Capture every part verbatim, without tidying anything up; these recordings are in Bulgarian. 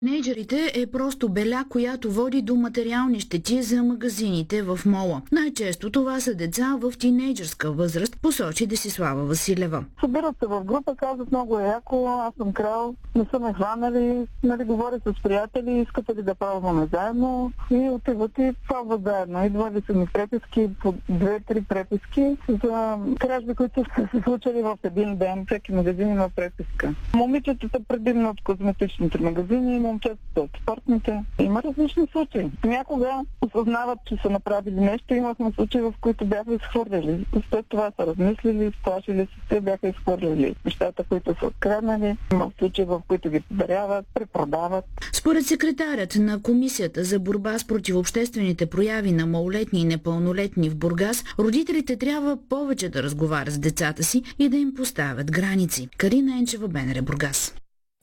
Тинейджерите е просто беля, която води до материални щети за магазините в мола. Най-често това са деца в тинейджърска възраст, посочи Десислава Василева. Събират се в група, казват много е яко, аз съм крал, не са ме хванали, нали, говоря с приятели, искате ли да пробваме заедно и отиват и пробват заедно. Идвали са ми преписки, по две-три преписки за кражби, които са се случили в един ден. Всеки магазин има преписка. Момичетата предимно от козметичните магазини, момчетата от спортните. Има различни случаи. Някога осъзнават, че са направили нещо. Имахме случаи, в които бяха изхвърляли. След това са размислили, сплашили се, бяха изхвърляли нещата, които са откраднали. Има случаи, в които ги подаряват, препродават. Според секретарят на Комисията за борба с противообществените прояви на малолетни и непълнолетни в Бургас, родителите трябва повече да разговарят с децата си и да им поставят граници. Карина Енчева, БНР Бургас.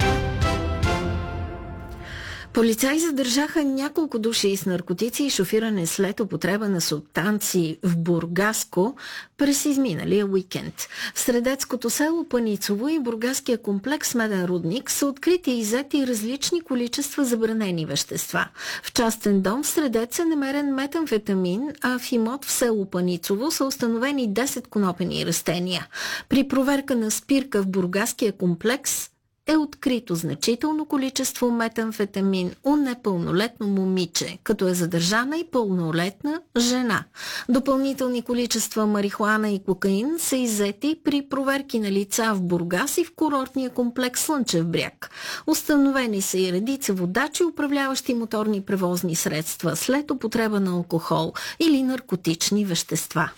Полицаи задържаха няколко души с наркотици и шофиране след употреба на субстанции в Бургаско през изминалия уикенд. В средецкото село Паницово и бургаския комплекс Меден рудник са открити и иззети различни количества забранени вещества. В частен дом в Средец е намерен метамфетамин, а в имот в село Паницово са установени десет конопени растения. При проверка на спирка в бургаския комплекс е открито значително количество метамфетамин у непълнолетно момиче, като е задържана и пълнолетна жена. Допълнителни количества марихуана и кокаин са иззети при проверки на лица в Бургас и в курортния комплекс Слънчев бряг. Установени са и редица водачи, управляващи моторни превозни средства след употреба на алкохол или наркотични вещества.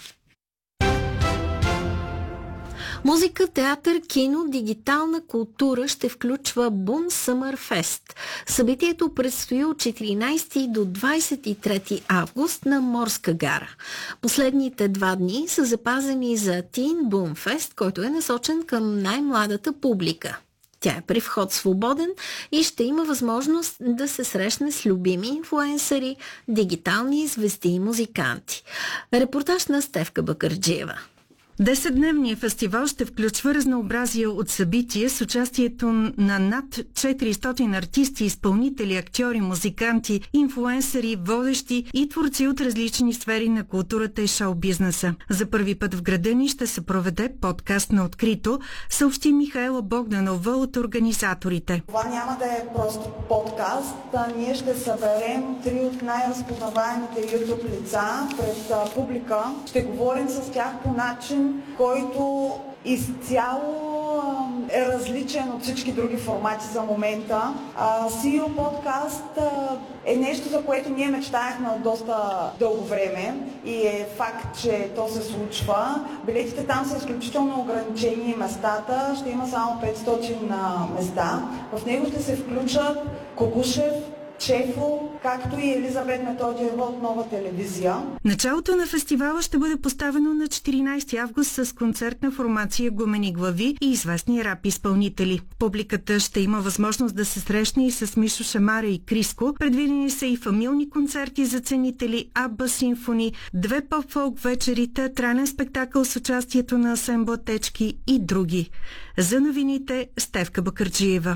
Музика, театър, кино, дигитална култура ще включва Boom Summer Fest. Събитието предстои от четиринайсети до двайсет и трети август на Морска гара. Последните два дни са запазени за Teen Boom Fest, който е насочен към най-младата публика. Тя е при вход свободен и ще има възможност да се срещне с любими инфлуенсъри, дигитални звезди и музиканти. Репортаж на Стефка Бакърджиева. Десетдневният фестивал ще включва разнообразие от събития с участието на над четиристотин артисти, изпълнители, актьори, музиканти, инфлуенсъри, водещи и творци от различни сфери на културата и шоу-бизнеса. За първи път в града ни ще се проведе подкаст на открито, съобщи Михаела Богданова от организаторите. Това няма да е просто подкаст, а ние ще съберем три от най-разпознаваемите YouTube лица пред публика. Ще говорим с тях по начин, който изцяло е различен от всички други формати за момента. Си и о подкаст е нещо, за което ние мечтаехме от доста дълго време и е факт, че то се случва. Билетите там са изключително ограничени, местата ще има само петстотин места. В него ще се включат Кокушев, Чефо, както и Елизабет Методиева от Нова телевизия. Началото на фестивала ще бъде поставено на четиринайсети август с концертна формация Гумени глави и известни рап изпълнители. Публиката ще има възможност да се срещне и с Мишо Шамара и Криско. Предвидени са и фамилни концерти за ценители, Абба симфони, две поп-фолк вечери, театрален спектакъл с участието на Асен Блатечки и други. За новините Стефка Бакърджиева.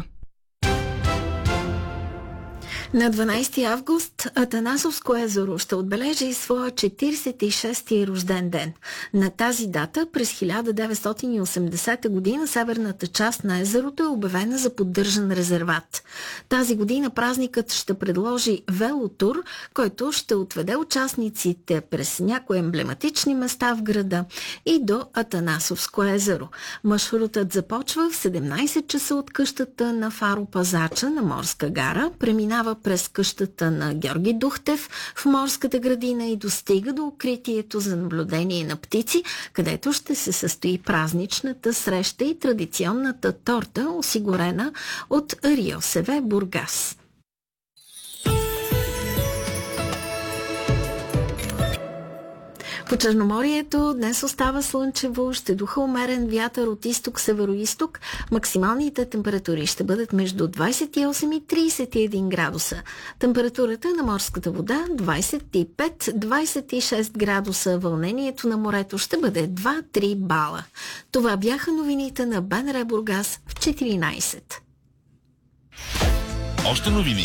На дванайсети август Атанасовско езеро ще отбележи своя четирийсет и шести рожден ден. На тази дата през хиляда деветстотин и осемдесета година северната част на езерото е обявена за поддържан резерват. Тази година празникът ще предложи велотур, който ще отведе участниците през някои емблематични места в града и до Атанасовско езеро. Маршрутът започва в седемнайсет часа от къщата на Фаро Пазача на Морска гара, преминава през къщата на Георги Духтев в Морската градина и достига до укритието за наблюдение на птици, където ще се състои празничната среща и традиционната торта, осигурена от РИОСВ Бургас. По Черноморието днес остава слънчево, ще духа умерен вятър от изток-североизток. Максималните температури ще бъдат между двайсет и осем и трийсет и един градуса. Температурата на морската вода двайсет и пет до двайсет и шест градуса. Вълнението на морето ще бъде два-три бала. Това бяха новините на БНР Бургас в четиринайсет. Още новини